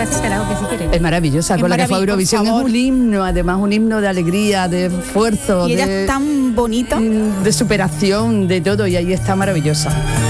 puede hacer karaoke si quiere. Es maravillosa, con la que fue a Eurovisión, es un himno, además un himno de alegría, de esfuerzo, y ella es tan bonita, de superación, de todo, y ahí está maravillosa.